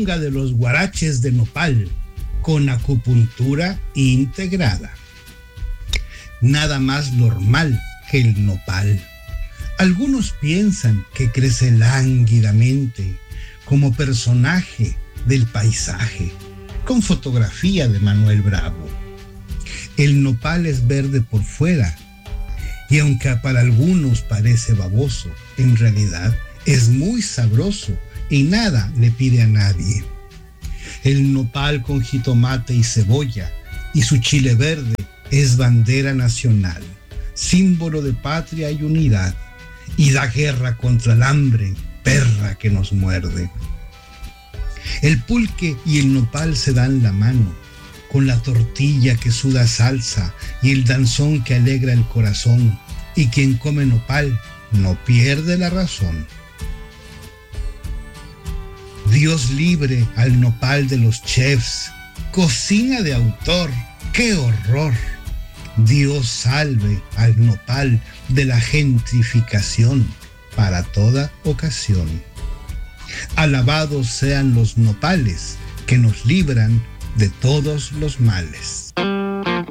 milonga de los guaraches de nopal con acupuntura integrada. Nada más normal que el nopal. Algunos piensan que crece lánguidamente como personaje del paisaje, con fotografía de Manuel Bravo. El nopal es verde por fuera y aunque para algunos parece baboso, en realidad es muy sabroso y nada le pide a nadie. El nopal con jitomate y cebolla y su chile verde es bandera nacional, símbolo de patria y unidad, y da guerra contra el hambre, perra que nos muerde. El pulque y el nopal se dan la mano, con la tortilla que suda salsa y el danzón que alegra el corazón, y quien come nopal no pierde la razón. Dios libre al nopal de los chefs, cocina de autor, ¡qué horror! Dios salve al nopal de la gentrificación para toda ocasión. Alabados sean los nopales que nos libran de todos los males.